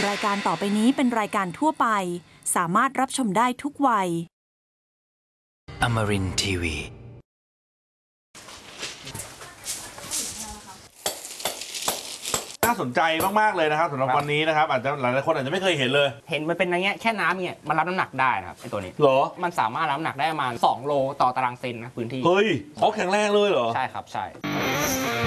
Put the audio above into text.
รายการต่อไปนี้เป็นรายการทั่วไปสามารถรับชมได้ทุกวัย Amarin Tiwi น่าสนใจมากๆเลยนะครับสำหรับวันนี้นะครับอาจจะหลายๆคนอาจจะไม่เคยเห็นเลยเห็นมันเป็นอย่างเงี้ยแค่น้ำเนี่ยมันรับน้ำหนักได้นะครับไอตัวนี้เหรอมันสามารถรับน้ำหนักได้ประมาณ2 โลต่อตารางเซนนะพื้นที่เฮ้ยเขาแข็งแรงเลยเหรอใช่ครับใช่